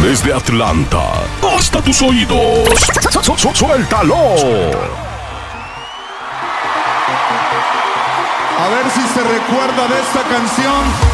Desde Atlanta hasta tus oídos. Suéltalo. A ver si se recuerda de esta canción.